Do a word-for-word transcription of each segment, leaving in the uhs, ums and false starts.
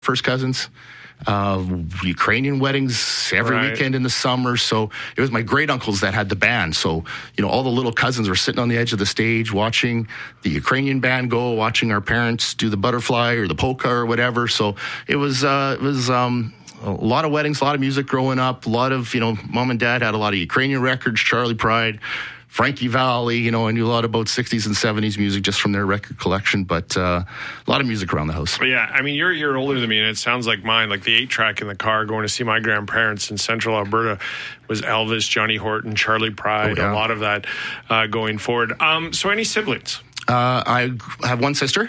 first cousins. Uh, Ukrainian weddings every right. weekend in the summer. So it was my great uncles that had the band. So, you know, all the little cousins were sitting on the edge of the stage watching the Ukrainian band go, watching our parents do the butterfly or the polka or whatever. So it was, uh, it was, um, a lot of weddings, a lot of music growing up, a lot of, you know, mom and dad had a lot of Ukrainian records, Charlie Pride, Frankie Valli, you know, I knew a lot about sixties and seventies music just from their record collection, but uh, a lot of music around the house. Well, yeah, I mean, you're a year older than me, and it sounds like mine, like the eight-track in the car going to see my grandparents in central Alberta was Elvis, Johnny Horton, Charlie Pride, oh, yeah. a lot of that uh, going forward. Um, so any siblings? Uh, I have one sister.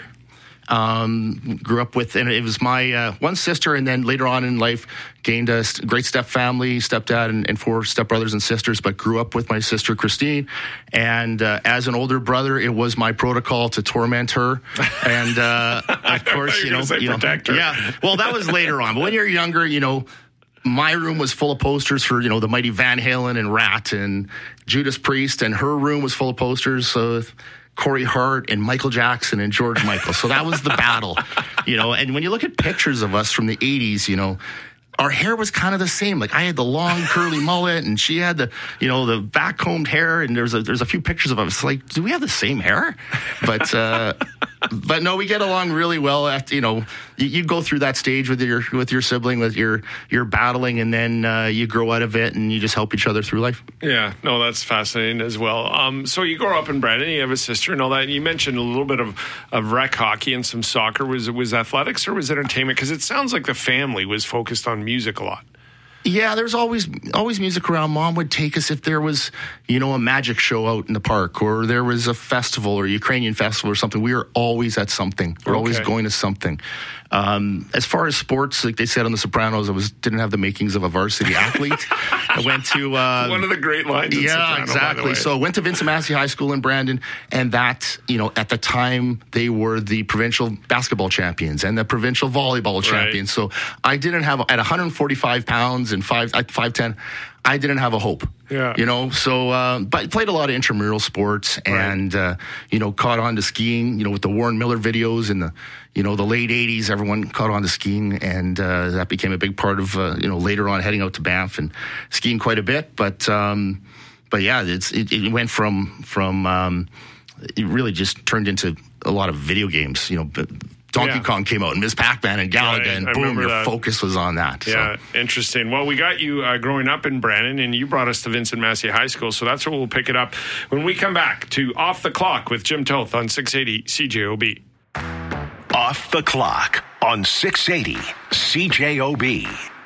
Um, grew up with, and it was my uh, one sister, and then later on in life gained a great step family, stepdad, and, and four stepbrothers and sisters, but grew up with my sister Christine. And uh, as an older brother, it was my protocol to torment her. And uh, of course, you know, you know yeah. Well, that was later on. But when you're younger, you know, my room was full of posters for, you know, the mighty Van Halen and Rat and Judas Priest, and her room was full of posters. So Corey Hart and Michael Jackson and George Michael. So that was the battle, you know. And when you look at pictures of us from the eighties, you know, our hair was kind of the same. Like I had the long curly mullet and she had the, you know, the back combed hair. And there's a, there's a few pictures of us. Like, do we have the same hair? But, uh, but no, we get along really well. After, you know, you, you go through that stage with your, with your sibling, with your, your battling, and then, uh, you grow out of it and you just help each other through life. Yeah, no, that's fascinating as well. Um, so you grow up in Brandon, you have a sister and all that. And you mentioned a little bit of, of rec hockey and some soccer. Was it was athletics or was it entertainment? Because it sounds like the family was focused on music a lot. Yeah, there's always always music around. Mom would take us if there was, you know, a magic show out in the park, or there was a festival or a Ukrainian festival or something. We were always at something. We're okay. always going to something. Um, as far as sports, like they said on The Sopranos, I was didn't have the makings of a varsity athlete. I went to uh, one of the great lines. Yeah, Soprano, exactly. So I went to Vincent Massey High School in Brandon, and that, you know, at the time they were the provincial basketball champions and the provincial volleyball champions. Right. So I didn't have at one hundred forty-five pounds and five at five ten. I didn't have a hope, yeah. you know, so, uh, but played a lot of intramural sports and, right. uh, you know, caught on to skiing, you know, with the Warren Miller videos in the, you know, the late eighties, everyone caught on to skiing, and, uh, that became a big part of, uh, you know, later on heading out to Banff and skiing quite a bit. But, um, but yeah, it's, it, it went from, from, um, it really just turned into a lot of video games, you know, but, Donkey yeah. Kong came out, and Miz Pac-Man and Galaga, right. and boom, your that. focus was on that. Yeah, so. Interesting. Well, we got you uh, growing up in Brandon, and you brought us to Vincent Massey High School, so that's where we'll pick it up when we come back to Off the Clock with Jim Toth on six eighty C J O B. Off the Clock on six eighty C J O B.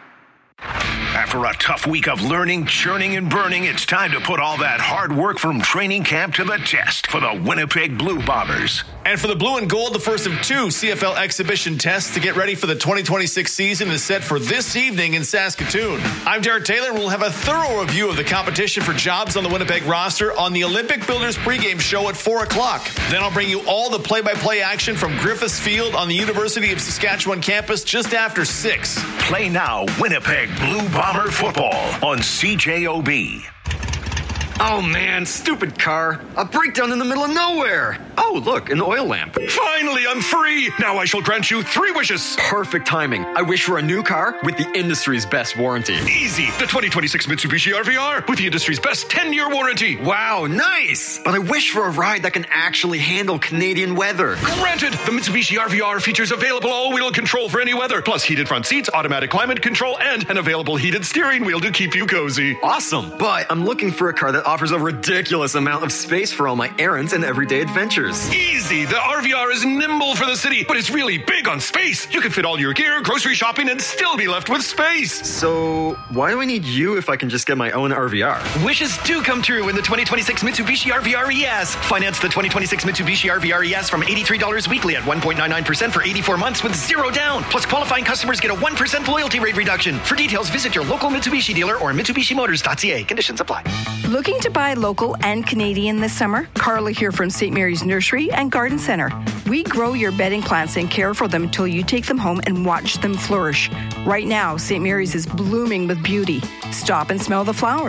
After a tough week of learning, churning, and burning, it's time to put all that hard work from training camp to the test for the Winnipeg Blue Bombers. And for the Blue and Gold, the first of two C F L exhibition tests to get ready for the twenty twenty-six season is set for this evening in Saskatoon. I'm Derek Taylor, and we'll have a thorough review of the competition for jobs on the Winnipeg roster on the Olympic Builders pregame show at four o'clock. Then I'll bring you all the play-by-play action from Griffiths Field on the University of Saskatchewan campus just after six. Play now Winnipeg Blue Bomber football on C J O B. Oh man, stupid car. A breakdown in the middle of nowhere. Oh, look, an oil lamp. Finally, I'm free. Now I shall grant you three wishes. Perfect timing. I wish for a new car with the industry's best warranty. Easy. The twenty twenty-six Mitsubishi R V R with the industry's best ten-year warranty. Wow, nice. But I wish for a ride that can actually handle Canadian weather. Granted. The Mitsubishi R V R features available all-wheel control for any weather, plus heated front seats, automatic climate control, and an available heated steering wheel to keep you cozy. Awesome. But I'm looking for a car that offers a ridiculous amount of space for all my errands and everyday adventures. Easy. The R V R is nimble for the city, but it's really big on space. You can fit all your gear, grocery shopping, and still be left with space. So why do I need you if I can just get my own R V R? Wishes do come true in the twenty twenty-six Mitsubishi R V R E S. Finance the twenty twenty-six Mitsubishi R V R E S from eighty-three dollars weekly at one point nine nine percent for eighty-four months with zero down. Plus qualifying customers get a one percent loyalty rate reduction. For details, visit your local Mitsubishi dealer or Mitsubishi Motors dot C A. Conditions apply. Looking to buy local and Canadian this summer? Carla here from Saint Mary's Nursery and Garden Centre. We grow your bedding plants and care for them until you take them home and watch them flourish. Right now, Saint Mary's is blooming with beauty. Stop and smell the flowers.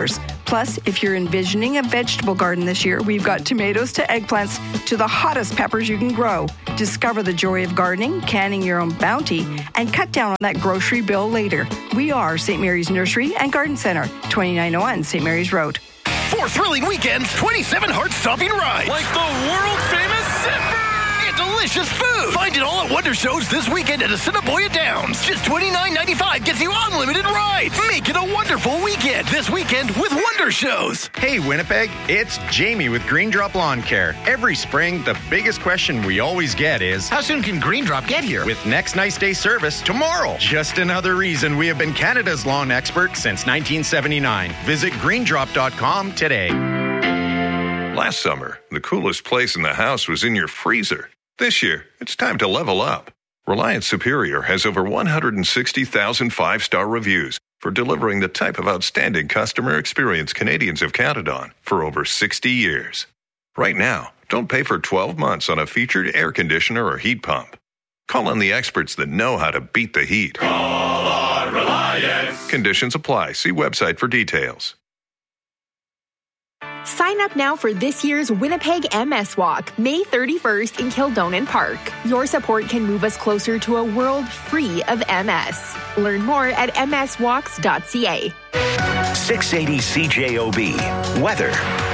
Plus, if you're envisioning a vegetable garden this year, we've got tomatoes to eggplants to the hottest peppers you can grow. Discover the joy of gardening, canning your own bounty, and cut down on that grocery bill later. We are Saint Mary's Nursery and Garden Center, twenty-nine oh one Saint Mary's Road. Four thrilling weekends, twenty-seven heart-stopping rides. Like the world-famous Zipper! And delicious food. Find it all at Wonder Shows this weekend at Assiniboia Downs. Just twenty-nine ninety-five gets you unlimited rides. Make it a wonderful weekend this weekend with Wonder Shows. Hey, Winnipeg, it's Jamie with Green Drop Lawn Care. Every spring, the biggest question we always get is, how soon can Green Drop get here? With next nice day service tomorrow. Just another reason we have been Canada's lawn expert since nineteen seventy-nine. Visit green drop dot com today. Last summer, the coolest place in the house was in your freezer. This year, it's time to level up. Reliance Superior has over one hundred sixty thousand five-star reviews for delivering the type of outstanding customer experience Canadians have counted on for over sixty years. Right now, don't pay for twelve months on a featured air conditioner or heat pump. Call on the experts that know how to beat the heat. Call on Reliance. Conditions apply. See website for details. Sign up now for this year's Winnipeg M S Walk, May thirty-first in Kildonan Park. Your support can move us closer to a world free of M S. Learn more at m s walks dot c a. six eighty C J O B. Weather.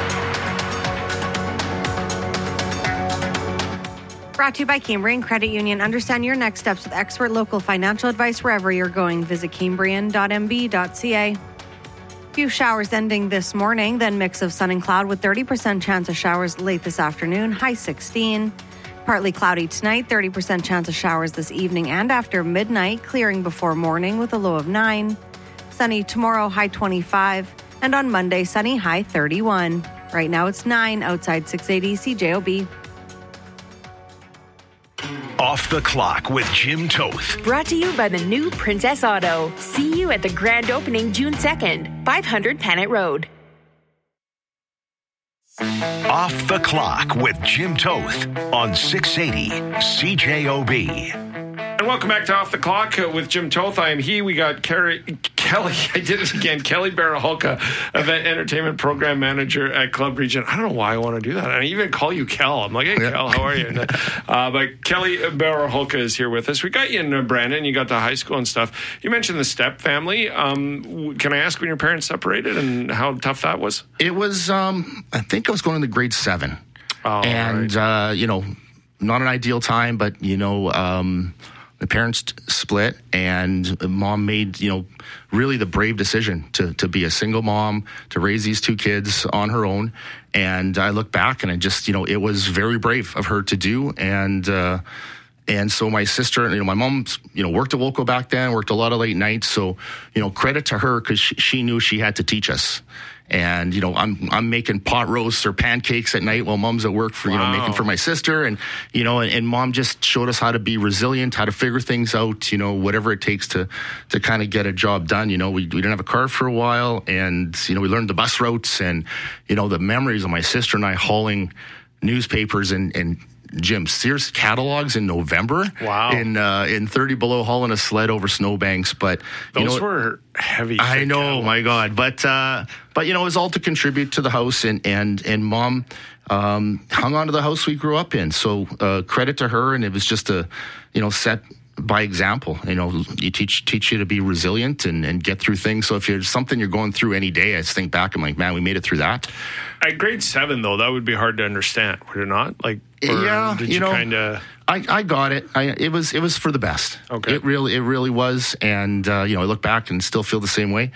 Brought to you by Cambrian Credit Union. Understand your next steps with expert local financial advice wherever you're going. Visit cambrian dot m b dot c a. Few showers ending this morning, then mix of sun and cloud with thirty percent chance of showers late this afternoon, high sixteen. Partly cloudy tonight, thirty percent chance of showers this evening and after midnight, clearing before morning with a low of nine. Sunny tomorrow, high twenty-five. And on Monday, sunny, high thirty-one. Right now it's nine outside six eighty C J O B. Off the Clock with Jim Toth. Brought to you by the new Princess Auto. See you at the grand opening June second, five hundred Panet Road. Off the Clock with Jim Toth on six eighty C J O B. And welcome back to Off the Clock uh, with Jim Toth. I am he. We got Carrie, Kelly, I did it again, Kelly Barahulka, Event Entertainment Program Manager at Club Regent. I don't know why I want to do that. I even call you Kel. I'm like, hey, yeah. Kel, how are you? uh, but Kelly Barahulka is here with us. We got you in uh, Brandon. You got to high school and stuff. You mentioned the step family. Um, can I ask when your parents separated and how tough that was? It was, um, I think I was going into grade seven. Oh, and, right. uh, you know, not an ideal time, but, you know, um, my parents t- split, and mom made, you know, really the brave decision to to be a single mom, to raise these two kids on her own. And I look back and I just, you know, it was very brave of her to do. And, uh, and so my sister, you know, my mom, you know, worked at Woco back then, worked a lot of late nights. So, you know, credit to her because she, she knew she had to teach us. And, you know, I'm I'm making pot roasts or pancakes at night while mom's at work for, you wow. know, making for my sister. And, you know, and, and mom just showed us how to be resilient, how to figure things out, you know, whatever it takes to to kind of get a job done. You know, we, we didn't have a car for a while, and, you know, we learned the bus routes and, you know, the memories of my sister and I hauling newspapers and, and Jim, Sears catalogs in November. Wow. In uh, in thirty below, hauling a sled over snowbanks. But those you know, were heavy. I know, catalogs. My God. But uh, but you know, it was all to contribute to the house, and and and mom um, hung on to the house we grew up in. So uh, credit to her, and it was just a you know set by example. You know, you teach teach you to be resilient and, and get through things. So if there's something you're going through any day, I just think back, I'm like, man, we made it through that. At grade seven, though, that would be hard to understand, would it not? Like, yeah, did you, you, know, kind of? I, I got it. I, it was it was for the best. Okay, it really it really was, and uh, you know, I look back and still feel the same way.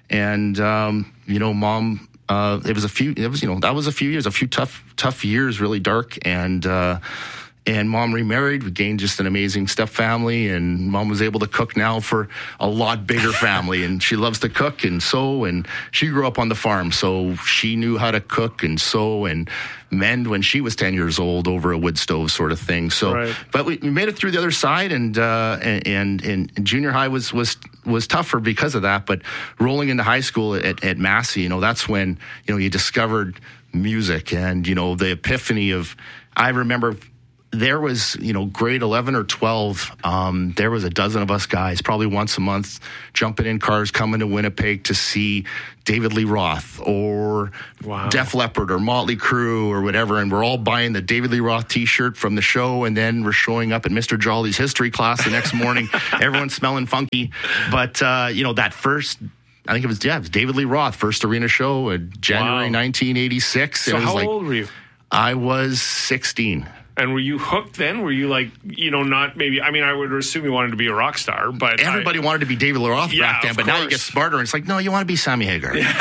And um, you know, mom, uh, it was a few. It was you know that was a few years, a few tough tough years, really dark, and. Uh, And mom remarried. We gained just an amazing step family, and mom was able to cook now for a lot bigger family. And she loves to cook and sew, and she grew up on the farm, so she knew how to cook and sew and mend when she was ten years old over a wood stove, sort of thing. So, right. but we, we made it through the other side, and uh, and, and and junior high was was was tougher because of that. But rolling into high school at, at Massey, you know, that's when you know you discovered music, and you know the epiphany of. I remember. there was, you know, grade eleven or twelve, um, there was a dozen of us guys, probably once a month, jumping in cars, coming to Winnipeg to see David Lee Roth or wow. Def Leppard or Motley Crue or whatever. And we're all buying the David Lee Roth t-shirt from the show. And then we're showing up at Mister Jolly's history class the next morning. Everyone's smelling funky. But, uh, you know, that first... I think it was, yeah, it was David Lee Roth, first arena show in January wow. nineteen eighty-six. So it was how like, old were you? I was sixteen. And were you hooked then? Were you like, you know, not maybe, I mean, I would assume you wanted to be a rock star, but. Everybody I, wanted to be David Lee Roth yeah, back then, but course. now you get smarter and it's like, no, you want to be Sammy Hagar. Yeah.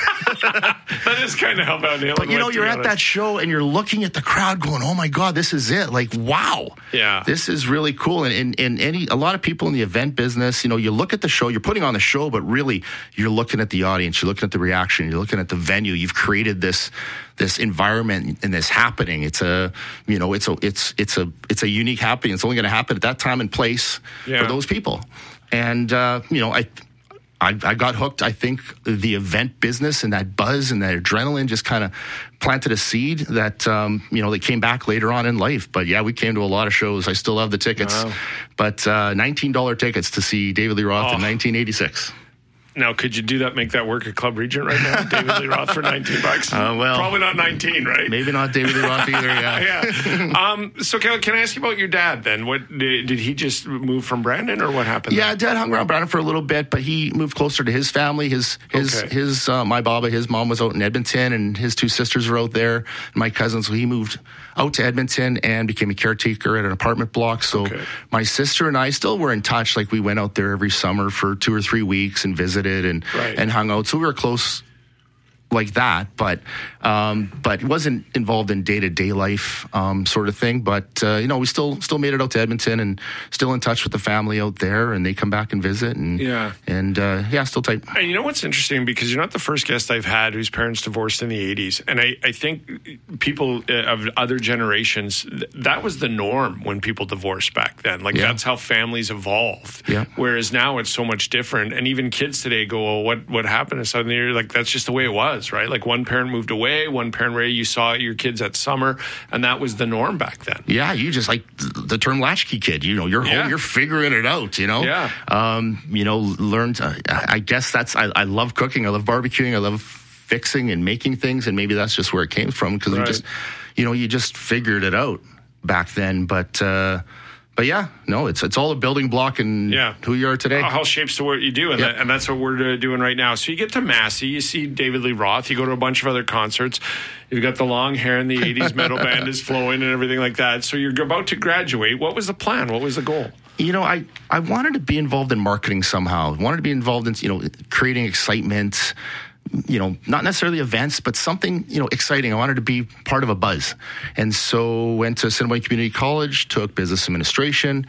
That is kind of how about nailing. But you know, went, you're at that show and you're looking at the crowd going, oh my God, this is it. Like, wow. Yeah. This is really cool. And, and, and any, a lot of people in the event business, you know, you look at the show, you're putting on the show, but really you're looking at the audience, you're looking at the reaction, you're looking at the venue. You've created this, this environment and this happening. It's a, you know, it's a, it's, it's a, it's a unique happening. It's only going to happen at that time and place yeah. for those people. And, uh, you know, I, I, I got hooked. I think the event business and that buzz and that adrenaline just kind of planted a seed that, um, you know, that came back later on in life. But yeah, we came to a lot of shows. I still have the tickets, wow. but uh, nineteen dollars tickets to see David Lee Roth oh. in nineteen eighty-six. Now, could you do that, make that work at Club Regent right now? David Lee Roth for nineteen bucks? Uh, well, probably not nineteen, right? Maybe not David Lee Roth either, yeah. yeah. Um, so can, can I ask you about your dad then? What did, did he just move from Brandon or what happened? Yeah, there? Dad hung around Brandon for a little bit, but he moved closer to his family. His, his, okay. his, uh, my baba, his mom was out in Edmonton and his two sisters were out there, my cousins. So he moved out to Edmonton and became a caretaker at an apartment block. So okay. my sister and I still were in touch. Like we went out there every summer for two or three weeks and visited and, right. and hung out. So we were close like that, but um, but wasn't involved in day-to-day life um, sort of thing. But, uh, you know, we still still made it out to Edmonton and still in touch with the family out there, and they come back and visit. And, yeah. And, uh, yeah, still tight. And you know what's interesting? Because you're not the first guest I've had whose parents divorced in the eighties. And I, I think people of other generations, that was the norm when people divorced back then. Like, yeah. that's how families evolved. Yeah. Whereas now it's so much different. And even kids today go, well, what, what happened? And suddenly you're like, that's just the way it was. Right? Like one parent moved away, one parent where you saw your kids at summer, and that was the norm back then. Yeah, you just like the term latchkey kid. You know, you're yeah. home, you're figuring it out. You know, yeah. Um, you know, learned. Uh, I guess that's. I, I love cooking. I love barbecuing. I love fixing and making things, and maybe that's just where it came from because right. you just, you know, you just figured it out back then. But. Uh, But yeah, no, it's it's all a building block in yeah. who you are today. How shapes to what you do, and, yep. that, and that's what we're doing right now. So you get to Massey, you see David Lee Roth, you go to a bunch of other concerts. You've got the long hair in the eighties, metal band is flowing and everything like that. So you're about to graduate. What was the plan? What was the goal? You know, I, I wanted to be involved in marketing somehow. I wanted to be involved in, you know, creating excitement. You know, not necessarily events, but something, you know, exciting. I wanted to be part of a buzz. And so went to Assiniboine Community College, took business administration,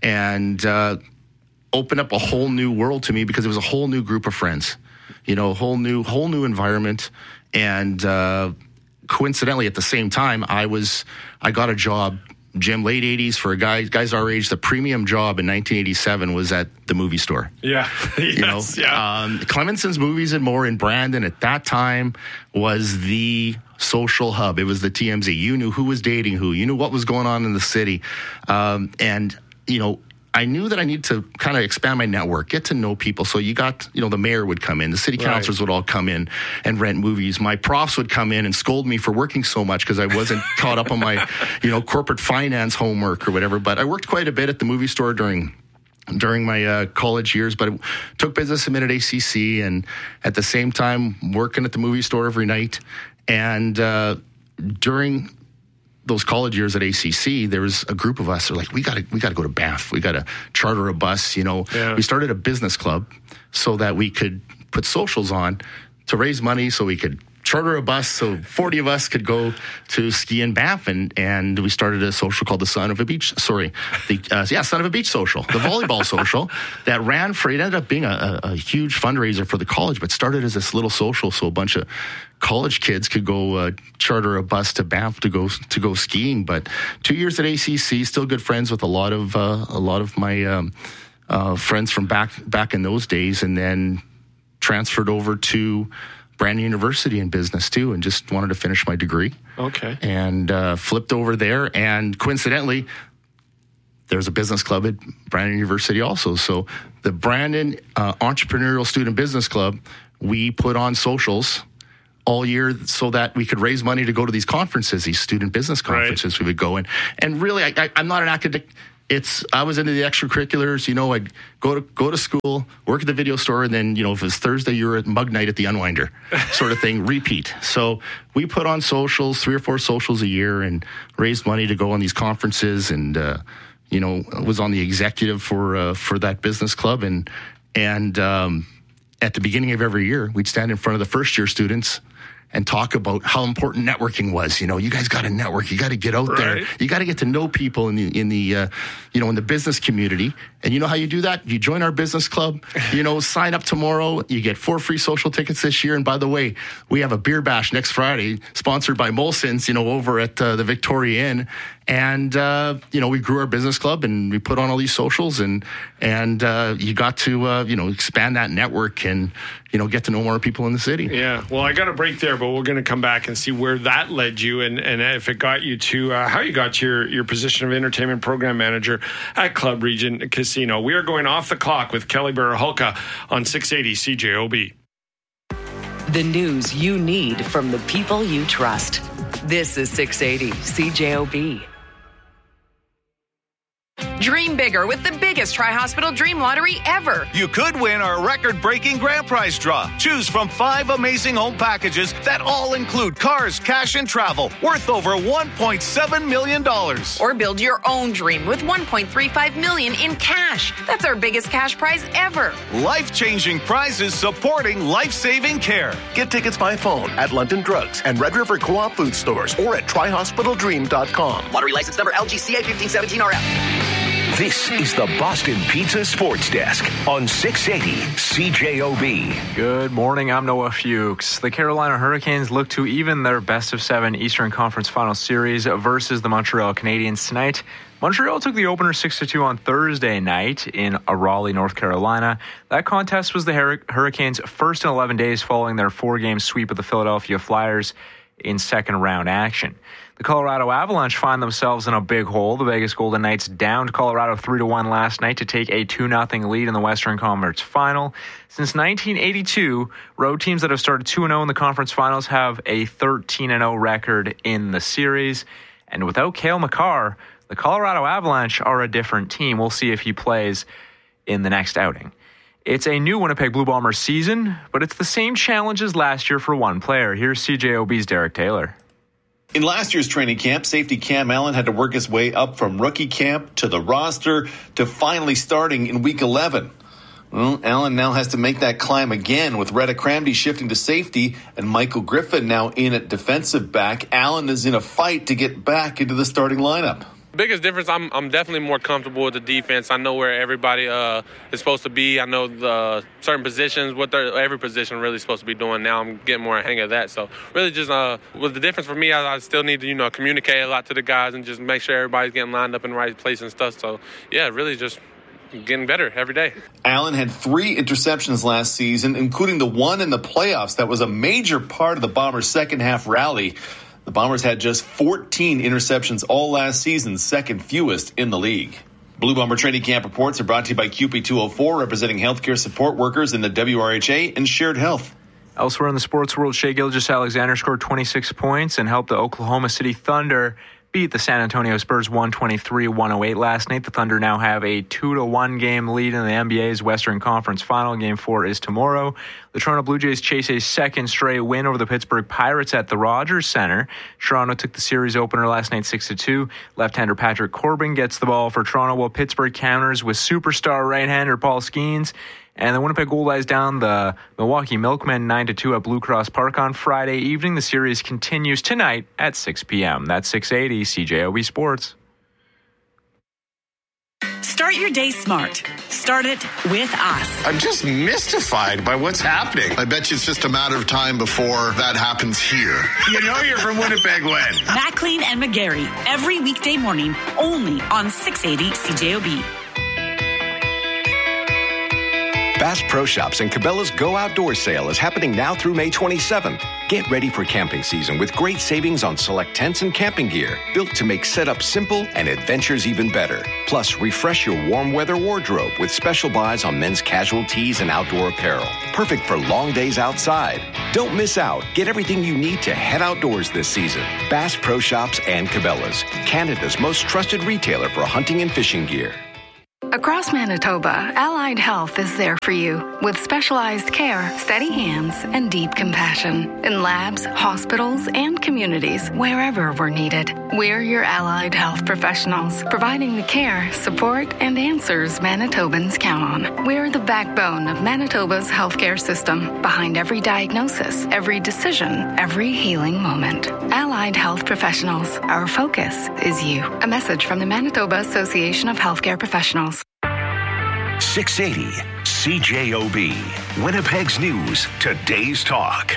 and uh, opened up a whole new world to me because it was a whole new group of friends, you know, a whole new, whole new environment. And uh, coincidentally, at the same time, I was, I got a job, Jim, late eighties for a guy, guys our age. The premium job in nineteen eighty-seven was at the movie store. Yeah. yes, you know, yeah. Um, Clemenson's Movies and More in Brandon at that time was the social hub. It was the T M Z. You knew who was dating who. You knew what was going on in the city. Um, and, you know, I knew that I needed to kind of expand my network, get to know people. So you got, you know, the mayor would come in, the city councilors right. would all come in and rent movies. My profs would come in and scold me for working so much because I wasn't caught up on my, you know, corporate finance homework or whatever. But I worked quite a bit at the movie store during during my uh, college years, but I took business admin at A C C and at the same time working at the movie store every night. And uh, during those college years at A C C, there was a group of us who were like, we got to we got to go to Banff. We got to charter a bus. You know, yeah. we started a business club so that we could put socials on to raise money so we could charter a bus so forty of us could go to ski in Banff, and, and we started a social called the Son of a Beach, sorry, the uh, yeah, Son of a Beach Social, the volleyball social that ran for, it ended up being a, a, a huge fundraiser for the college, but started as this little social so a bunch of college kids could go uh, charter a bus to Banff to go to go skiing. But two years at A C C, still good friends with a lot of uh, a lot of my um, uh, friends from back back in those days, and then transferred over to Brandon University in business too, and just wanted to finish my degree. Okay. And uh, flipped over there, and coincidentally, there's a business club at Brandon University also. So the Brandon uh, Entrepreneurial Student Business Club, we put on socials all year so that we could raise money to go to these conferences, these student business conferences. Right. We would go in, and really, I, I, I'm not an academic. It's I was into the extracurriculars. You know, I'd go to go to school, work at the video store, and then, you know, if it was Thursday, you were at Mug Night at the Unwinder, sort of thing, repeat. So we put on socials, three or four socials a year, and raised money to go on these conferences. And uh, you know, was on the executive for uh, for that business club. And and um, at the beginning of every year, we'd stand in front of the first year students and talk about how important networking was. You know, you guys got to network. You got to get out right. there. You got to get to know people in the in the uh, you know in the business community. And you know how you do that? You join our business club. You know, sign up tomorrow. You get four free social tickets this year. And by the way, we have a beer bash next Friday, sponsored by Molson's. You know, over at uh, the Victoria Inn. And uh, you know, we grew our business club, and we put on all these socials, and and uh, you got to uh, you know expand that network and you know get to know more people in the city. Yeah. Well, I got a break there, but we're going to come back and see where that led you, and, and if it got you to uh, how you got to your your position of entertainment program manager at Club Regent Casino. We are going off the clock with Kelly Berehulka on six eighty C J O B. The news you need from the people you trust. This is six eighty C J O B. Dream bigger with the biggest Tri-Hospital Dream Lottery ever. You could win our record-breaking grand prize draw. Choose from five amazing home packages that all include cars, cash, and travel worth over one point seven million dollars. Or build your own dream with one point three five million dollars in cash. That's our biggest cash prize ever. Life-changing prizes supporting life-saving care. Get tickets by phone at London Drugs and Red River Co-op food stores or at tri hospital dream dot com. Lottery license number L G C A fifteen seventeen R F. This is the Boston Pizza Sports Desk on six eighty C J O B. Good morning, I'm Noah Fuchs. The Carolina Hurricanes look to even their best of seven Eastern Conference Final Series versus the Montreal Canadiens tonight. Montreal took the opener six to two on Thursday night in Raleigh, North Carolina. That contest was the Hur- Hurricanes' first in eleven days following their four-game sweep of the Philadelphia Flyers in second-round action. The Colorado Avalanche find themselves in a big hole. The Vegas Golden Knights downed Colorado three to one last night to take a two nothing lead in the Western Conference Final. Since nineteen eighty-two, road teams that have started two and oh in the conference finals have a thirteen and oh record in the series. And without Cale Makar, the Colorado Avalanche are a different team. We'll see if he plays in the next outing. It's a new Winnipeg Blue Bombers season, but it's the same challenge as last year for one player. Here's C J O B's Derek Taylor. In last year's training camp, safety Cam Allen had to work his way up from rookie camp to the roster to finally starting in week eleven. Well, Allen now has to make that climb again with Retta Cramdy shifting to safety and Michael Griffin now in at defensive back. Allen is in a fight to get back into the starting lineup. Biggest difference, I'm I'm definitely more comfortable with the defense. I know where everybody uh, is supposed to be. I know the certain positions, what they're, every position really supposed to be doing. Now I'm getting more hang of that. So really just uh, with the difference for me, I, I still need to, you know, communicate a lot to the guys and just make sure everybody's getting lined up in the right place and stuff. So, yeah, really just getting better every day. Allen had three interceptions last season, including the one in the playoffs that was a major part of the Bombers' second half rally. The Bombers had just fourteen interceptions all last season, second fewest in the league. Blue Bomber training camp reports are brought to you by Q P two oh four, representing healthcare support workers in the W R H A and Shared Health. Elsewhere in the sports world, Shai Gilgeous-Alexander scored twenty-six points and helped the Oklahoma City Thunder beat the San Antonio Spurs one twenty-three to one oh eight last night. The Thunder now have a two to one game lead in the N B A's Western Conference Final. Game four is tomorrow. The Toronto Blue Jays chase a second straight win over the Pittsburgh Pirates at the Rogers Center. Toronto took the series opener last night six to two. Left-hander Patrick Corbin gets the ball for Toronto, while Pittsburgh counters with superstar right-hander Paul Skeens. And the Winnipeg Gold Eyes down the Milwaukee Milkmen nine to two at Blue Cross Park on Friday evening. The series continues tonight at six p.m. That's six eighty C J O B Sports. Start your day smart. Start it with us. I'm just mystified by what's happening. I bet you it's just a matter of time before that happens here. You know you're from Winnipeg when. McLean and McGarry, every weekday morning, only on six eighty C J O B. Bass Pro Shops and Cabela's Go Outdoors sale is happening now through May twenty-seventh. Get ready for camping season with great savings on select tents and camping gear, built to make setup simple and adventures even better. Plus, refresh your warm weather wardrobe with special buys on men's casual tees and outdoor apparel. Perfect for long days outside. Don't miss out. Get everything you need to head outdoors this season. Bass Pro Shops and Cabela's, Canada's most trusted retailer for hunting and fishing gear. Across Manitoba, Allied Health is there for you with specialized care, steady hands, and deep compassion in labs, hospitals, and communities wherever we're needed. We're your Allied Health professionals, providing the care, support, and answers Manitobans count on. We're the backbone of Manitoba's healthcare system, behind every diagnosis, every decision, every healing moment. Allied Health professionals, our focus is you. A message from the Manitoba Association of Healthcare Professionals. six eighty C J O B, Winnipeg's News, Today's Talk.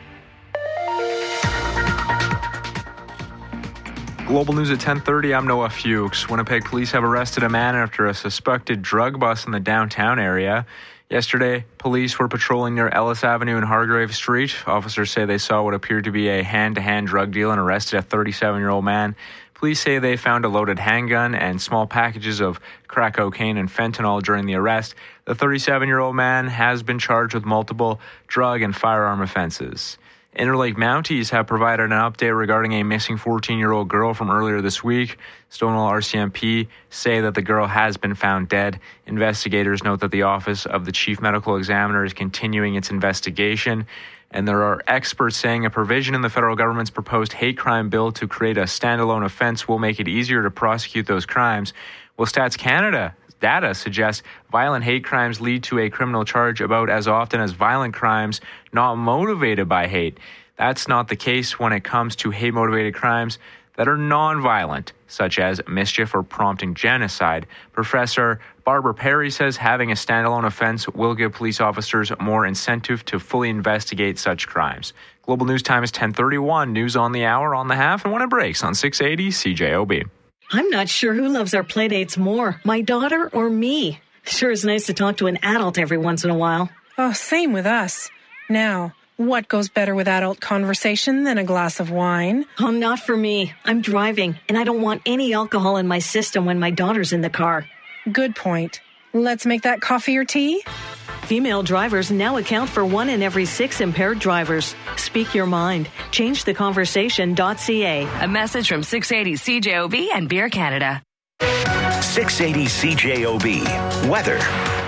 Global News at ten thirty, I'm Noah Fuchs. Winnipeg police have arrested a man after a suspected drug bust in the downtown area. Yesterday, police were patrolling near Ellis Avenue and Hargrave Street. Officers say they saw what appeared to be a hand-to-hand drug deal and arrested a thirty-seven-year-old man. Police say they found a loaded handgun and small packages of crack cocaine and fentanyl during the arrest. The thirty-seven-year-old man has been charged with multiple drug and firearm offenses. Interlake Mounties have provided an update regarding a missing fourteen-year-old girl from earlier this week. Stonewall R C M P say that the girl has been found dead. Investigators note that the Office of the Chief Medical Examiner is continuing its investigation. And there are experts saying a provision in the federal government's proposed hate crime bill to create a standalone offense will make it easier to prosecute those crimes. Well, Stats Canada data suggests violent hate crimes lead to a criminal charge about as often as violent crimes not motivated by hate. That's not the case when it comes to hate-motivated crimes that are non-violent, such as mischief or prompting genocide. Professor Barbara Perry says having a standalone offense will give police officers more incentive to fully investigate such crimes. Global News Time is ten thirty-one. News on the hour, on the half, and when it breaks on six eighty C J O B. I'm not sure who loves our playdates more, my daughter or me. Sure is nice to talk to an adult every once in a while. Oh, same with us. Now, what goes better with adult conversation than a glass of wine? Oh, not for me. I'm driving, and I don't want any alcohol in my system when my daughter's in the car. Good point. Let's make that coffee or tea? Female drivers now account for one in every six impaired drivers. Speak your mind. change the conversation dot c a. A message from six eighty C J O B and Beer Canada. six eighty C J O B. Weather.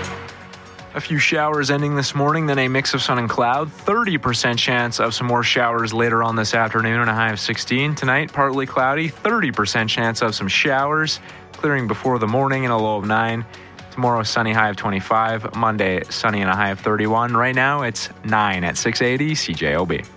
A few showers ending this morning, then a mix of sun and cloud. thirty percent chance of some more showers later on this afternoon and a high of sixteen. Tonight, partly cloudy, thirty percent chance of some showers, clearing before the morning and a low of nine. Tomorrow, sunny, high of twenty-five. Monday, sunny and a high of thirty-one. Right now, it's nine at six eighty C J O B.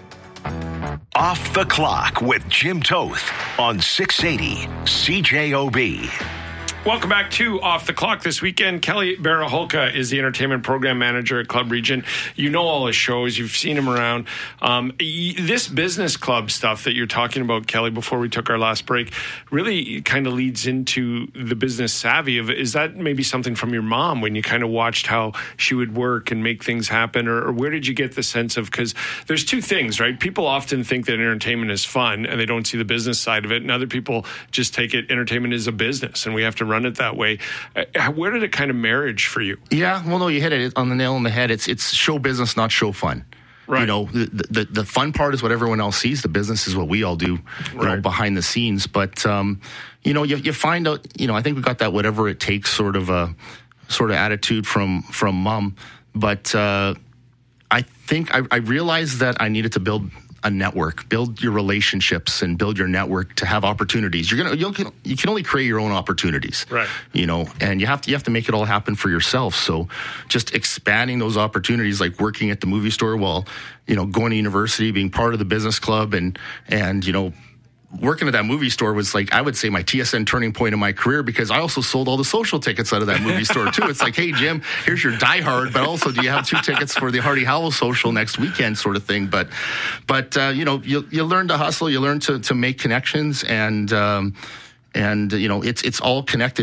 Off the Clock with Jim Toth on six eighty C J O B. Welcome back to Off the Clock this weekend. Kelly Baraholka is the entertainment program manager at Club Regent. You know all his shows. You've seen him around. Um, this business club stuff that you're talking about, Kelly, before we took our last break, really kind of leads into the business savvy of it. Is that maybe something from your mom when you kind of watched how she would work and make things happen? Or, or where did you get the sense of, because there's two things, right? People often think that entertainment is fun and they don't see the business side of it. And other people just take it, entertainment is a business and we have to run it that way. Uh, where did it kind of marriage for you? Yeah, well, no, you hit it on the nail on the head. It's it's show business, not show fun. Right. You know, the, the the fun part is what everyone else sees. The business is what we all do, you right. know, behind the scenes. But um, you know, you you find out. You know, I think we got that whatever it takes sort of a sort of attitude from from mom. But uh, I think I, I realized that I needed to build a network, build your relationships and build your network to have opportunities. You're going to, you can, you can only create your own opportunities, right? You know, and you have to, you have to make it all happen for yourself. So just expanding those opportunities, like working at the movie store while, you know, going to university, being part of the business club and, and, you know, working at that movie store was like, I would say my T S N turning point in my career because I also sold all the social tickets out of that movie store too. It's like, hey, Jim, here's your Die Hard, but also do you have two tickets for the Hardy Howell social next weekend sort of thing. But, but uh, you know, you, you learn to hustle, you learn to, to make connections and, um, and, you know, it's, it's all connected and just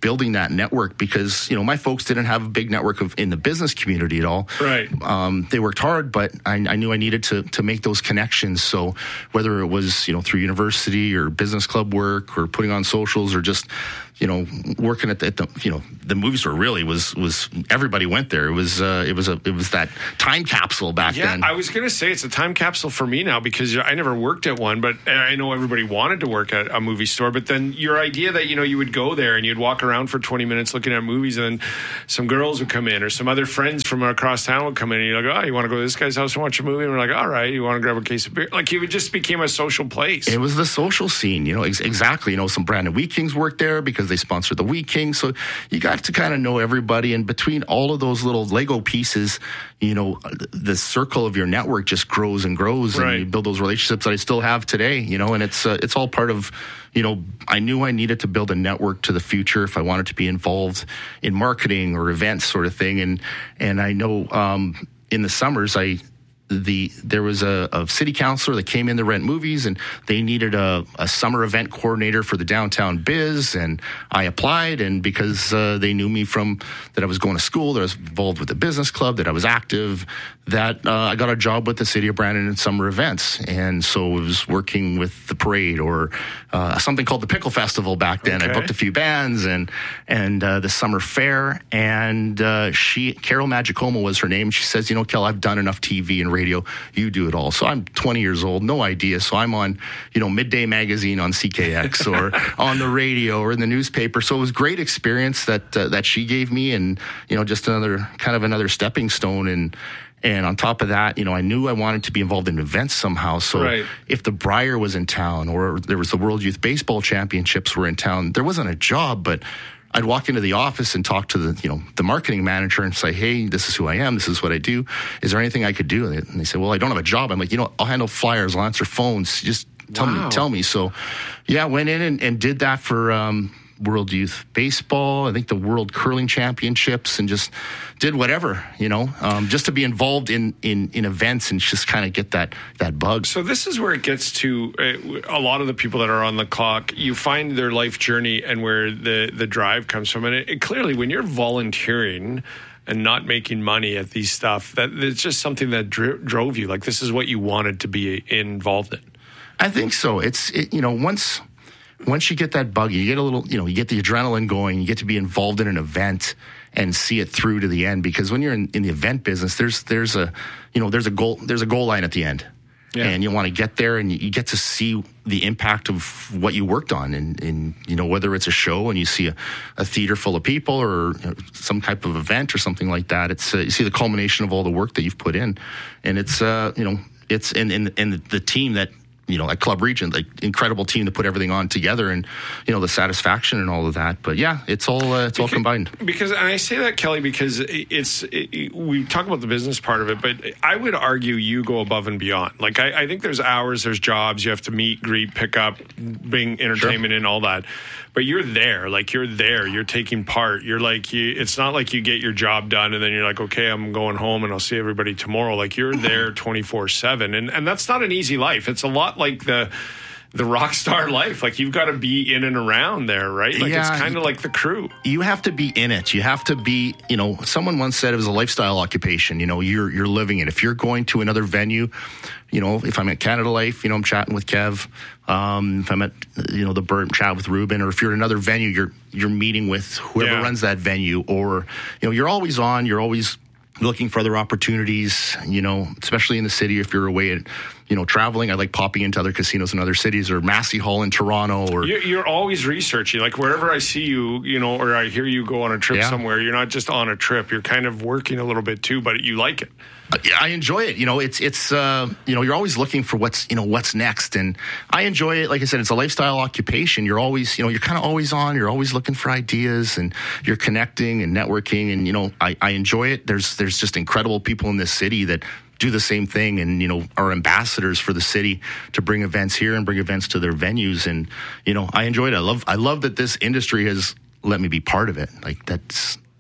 building that network because, you know, my folks didn't have a big network of in the business community at all. Right. Um, they worked hard, but I, I knew I needed to to make those connections. So whether it was, you know, through university or business club work or putting on socials or just, you know, working at the, at the you know, the movie store really was, was everybody went there. It was, uh, it was a, it was that time capsule back yeah, then. Yeah, I was going to say it's a time capsule for me now because I never worked at one, but I know everybody wanted to work at a movie store. But then your idea that, you know, you would go there and you'd walk around for twenty minutes looking at movies and then some girls would come in or some other friends from across town would come in and you're like, oh, you want to go to this guy's house and watch a movie? And we're like, all right, you want to grab a case of beer? Like, it just became a social place. It was the social scene, you know, ex- exactly. You know, some Brandon Wheat Kings worked there because they sponsored the Wheat Kings. So you got to kind of know everybody. And between all of those little Lego pieces, you know, the circle of your network just grows and grows, right. and you build those relationships that I still have today, you know, and it's uh, it's all part of, you know, I knew I needed to build a network to the future if I wanted to be involved in marketing or events sort of thing. And, and I know um, in the summers, I, The there was a, a city councilor that came in to rent movies, and they needed a, a summer event coordinator for the downtown biz, and I applied, and because uh, they knew me from that I was going to school, that I was involved with the business club, that I was active, that uh, I got a job with the city of Brandon in summer events, and so I was working with the parade or uh, something called the Pickle Festival back then. Okay. I booked a few bands and and uh, the summer fair, and uh, she Carol Magicoma was her name. She says, you know, Kel, I've done enough T V and radio. You do it all. So I'm twenty years old, no idea. So I'm on, you know, Midday Magazine on C K X or on the radio or in the newspaper. So it was a great experience that uh, that she gave me, and you know, just another kind of another stepping stone. And and on top of that, you know, I knew I wanted to be involved in events somehow. So right. if the Brier was in town or there was the World Youth Baseball Championships were in town, there wasn't a job, but I'd walk into the office and talk to the, you know, the marketing manager and say, hey, this is who I am. This is what I do. Is there anything I could do? And they say, well, I don't have a job. I'm like, you know, I'll handle flyers. I'll answer phones. Just tell wow. me, tell me. So yeah, went in and, and did that for, um, World Youth Baseball, I think the World Curling Championships, and just did whatever, you know, um, just to be involved in, in, in events and just kind of get that, that bug. So this is where it gets to uh, a lot of the people that are on the clock. You find their life journey and where the, the drive comes from. And it, it, clearly, when you're volunteering and not making money at these stuff, that it's just something that dri- drove you. Like, this is what you wanted to be involved in. I think so. It's, it, you know, once... Once you get that bug, you get a little, you know, you get the adrenaline going, you get to be involved in an event and see it through to the end. Because when you're in, in the event business, there's there's a, you know, there's a goal, there's a goal line at the end. Yeah. And you want to get there and you get to see the impact of what you worked on. And, and you know, whether it's a show and you see a, a theater full of people or you know, some type of event or something like that, it's, uh, you see the culmination of all the work that you've put in. And it's, uh, you know, it's in, in, in the team that, you know, at Club Regent, like incredible team to put everything on together, and you know the satisfaction and all of that. But yeah, it's all uh, it's because, all combined. Because and I say that, Kelly, because it's it, we talk about the business part of it, but I would argue you go above and beyond. Like I, I think there's hours, there's jobs you have to meet, greet, pick up, bring entertainment sure. in, all that. But you're there, like you're there, you're taking part. You're like, you, it's not like you get your job done and then you're like, okay, I'm going home and I'll see everybody tomorrow. Like you're there twenty-four seven, and and that's not an easy life. It's a lot like the the rock star life. Like you've got to be in and around there, right? Like yeah, it's kind of like the crew. You have to be in it. You have to be, you know, someone once said it was a lifestyle occupation. You know, you're you're living it. If you're going to another venue, you know, if I'm at Canada Life, you know, I'm chatting with Kev. Um, if I'm at, you know, the Burt, chat with Ruben, or if you're at another venue, you're you're meeting with whoever yeah. runs that venue, or you know, you're always on. You're always looking for other opportunities. You know, especially in the city, if you're away at, you know, traveling. I like popping into other casinos in other cities, or Massey Hall in Toronto, or you're, you're always researching. Like wherever I see you, you know, or I hear you go on a trip yeah. somewhere, you're not just on a trip. You're kind of working a little bit too, but you like it. I enjoy it. You know, it's, it's, uh, you know, you're always looking for what's, you know, what's next. And I enjoy it. Like I said, it's a lifestyle occupation. You're always, you know, you're kind of always on, you're always looking for ideas, and you're connecting and networking. And, you know, I, I enjoy it. There's, there's just incredible people in this city that do the same thing, and, you know, are ambassadors for the city to bring events here and bring events to their venues. And, you know, I enjoy it. I love, I love that this industry has let me be part of it. Like that's,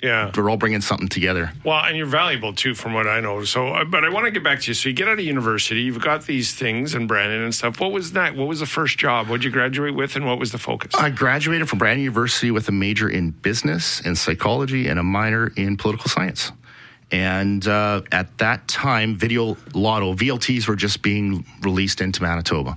Yeah. We're all bringing something together. Well, and you're valuable too, from what I know. So, uh, but I want to get back to you. So you get out of university, you've got these things in Brandon and stuff. What was that? What was the first job? What did you graduate with, and what was the focus? I graduated from Brandon University with a major in business and psychology and a minor in political science. And uh, at that time, Video Lotto, V L Ts were just being released into Manitoba.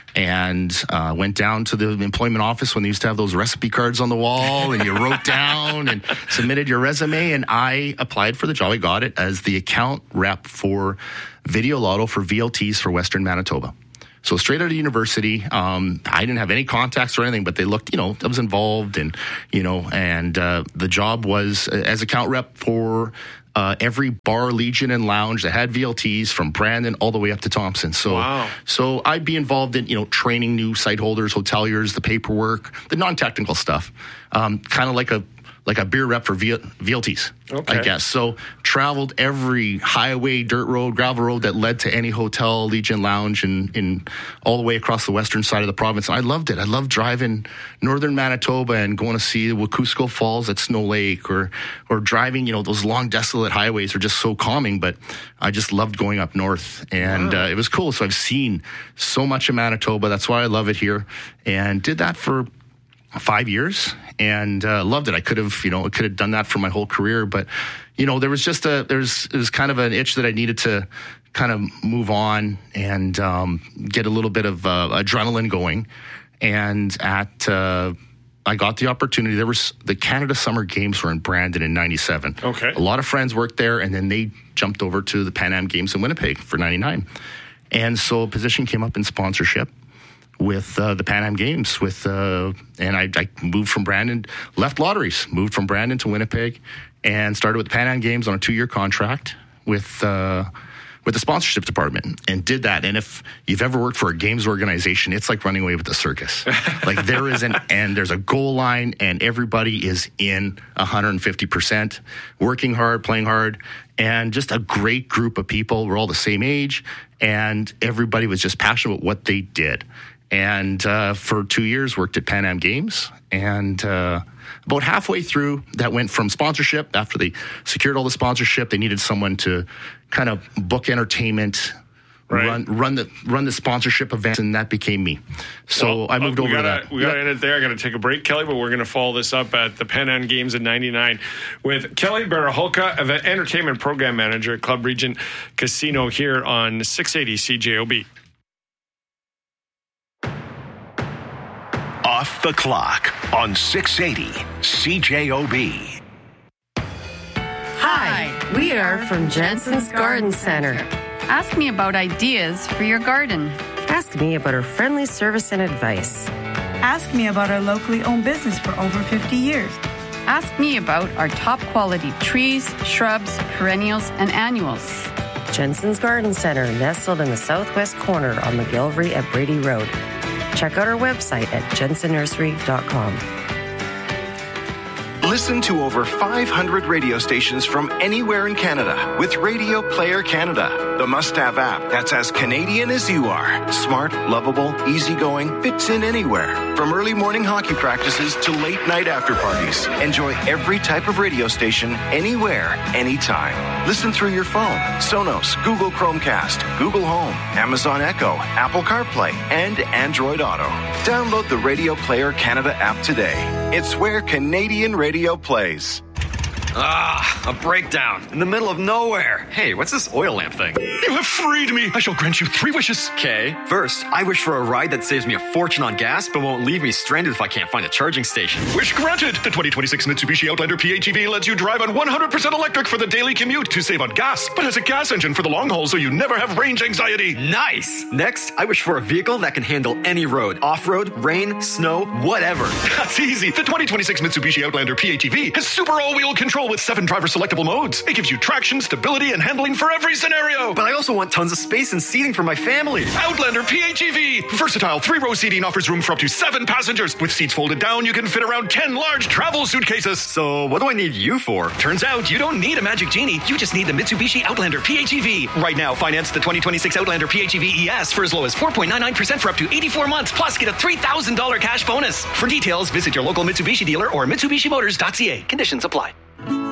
And uh, went down to the employment office when they used to have those recipe cards on the wall, and you wrote down and submitted your resume. And I applied for the job. I got it as the account rep for Video Lotto for V L Ts for Western Manitoba. So straight out of university, um, I didn't have any contacts or anything, but they looked, you know, I was involved, and, you know, and uh, the job was uh, as account rep for uh, every bar, Legion, and lounge that had V L Ts from Brandon all the way up to Thompson. So, wow. so I'd be involved in, you know, training new site holders, hoteliers, the paperwork, the non-technical stuff, um, kind of like a like a beer rep for V L Ts, okay. I guess. So traveled every highway, dirt road, gravel road that led to any hotel, Legion Lounge, and in all the way across the western side of the province. I loved it. I loved driving northern Manitoba and going to see the Wekusko Falls at Snow Lake, or or driving, you know, those long desolate highways are just so calming, but I just loved going up north, and wow. uh, it was cool. So I've seen so much of Manitoba. That's why I love it here, and did that for five years and uh, loved it. I could have, you know, I could have done that for my whole career, but you know, there was just a, there's, it was kind of an itch that I needed to kind of move on and um, get a little bit of uh, adrenaline going. And at, uh, I got the opportunity. There was the Canada Summer Games were in Brandon in ninety-seven. Okay. A lot of friends worked there, and then they jumped over to the Pan Am Games in Winnipeg for ninety-nine. And so a position came up in sponsorship with uh, the Pan Am Games, with uh, and I, I moved from Brandon, left lotteries, moved from Brandon to Winnipeg, and started with the Pan Am Games on a two-year contract with uh, with the sponsorship department, and did that. And if you've ever worked for a games organization, it's like running away with the circus. Like there is an end, there's a goal line, and everybody is in one hundred fifty percent, working hard, playing hard, and just a great group of people. We're all the same age, and everybody was just passionate about what they did. And uh, for two years, worked at Pan Am Games. And uh, about halfway through, that went from sponsorship. After they secured all the sponsorship, they needed someone to kind of book entertainment, right. run run the run the sponsorship events, and that became me. So well, I moved look, over gotta, to that. We got to end it there. I got to take a break, Kelly, but we're going to follow this up at the Pan Am Games in ninety-nine with Kelly Barahulka, Entertainment Program Manager at Club Regent Casino here on six eighty C J O B. Off the Clock on six eighty C J O B. Hi, we are from Jensen's Garden Center. Ask me about ideas for your garden. Ask me about our friendly service and advice. Ask me about our locally owned business for over fifty years. Ask me about our top quality trees, shrubs, perennials, and annuals. Jensen's Garden Center, nestled in the southwest corner on McGillivray at Brady Road. Check out our website at jensen nursery dot com. Listen to over five hundred radio stations from anywhere in Canada with Radio Player Canada, the must-have app that's as Canadian as you are. Smart, lovable, easygoing, fits in anywhere. From early morning hockey practices to late night after parties. Enjoy every type of radio station, anywhere, anytime. Listen through your phone, Sonos, Google Chromecast, Google Home, Amazon Echo, Apple CarPlay, and Android Auto. Download the Radio Player Canada app today. It's where Canadian radio plays. Ah, a breakdown in the middle of nowhere. Hey, what's this oil lamp thing? You have freed me. I shall grant you three wishes. Okay. First, I wish for a ride that saves me a fortune on gas, but won't leave me stranded if I can't find a charging station. Wish granted. The twenty twenty-six Mitsubishi Outlander P H E V lets you drive on one hundred percent electric for the daily commute to save on gas, but has a gas engine for the long haul so you never have range anxiety. Nice. Next, I wish for a vehicle that can handle any road. Off-road, rain, snow, whatever. That's easy. The twenty twenty-six Mitsubishi Outlander P H E V has super all-wheel control with seven driver selectable modes. It gives you traction, stability, and handling for every scenario. But I also want tons of space and seating for my family. Outlander P H E V. Versatile three-row seating offers room for up to seven passengers. With seats folded down, you can fit around ten large travel suitcases. So what do I need you for? Turns out you don't need a Magic Genie. You just need the Mitsubishi Outlander P H E V. Right now, finance the twenty twenty-six Outlander P H E V E S for as low as four point nine nine percent for up to eighty-four months. Plus, get a three thousand dollars cash bonus. For details, visit your local Mitsubishi dealer or Mitsubishi Motors dot C A. Conditions apply.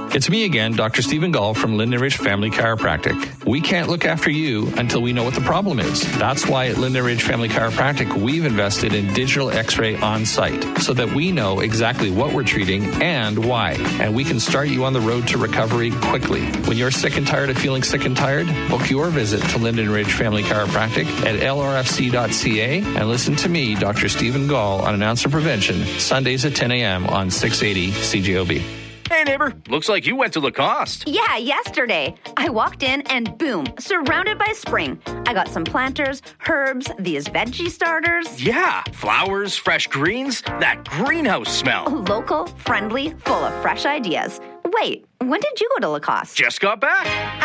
It's me again, Doctor Stephen Gall from Linden Ridge Family Chiropractic. We can't look after you until we know what the problem is. That's why at Linden Ridge Family Chiropractic, we've invested in digital x-ray on site so that we know exactly what we're treating and why. And we can start you on the road to recovery quickly. When you're sick and tired of feeling sick and tired, book your visit to Linden Ridge Family Chiropractic at L R F C dot C A and listen to me, Doctor Stephen Gall, on Announcer Prevention, Sundays at ten a.m. on six eighty C J O B. Hey, neighbor. Looks like you went to Lacoste. Yeah, yesterday. I walked in and boom, surrounded by spring. I got some planters, herbs, these veggie starters. Yeah, flowers, fresh greens, that greenhouse smell. Local, friendly, full of fresh ideas. Wait, when did you go to Lacoste? Just got back.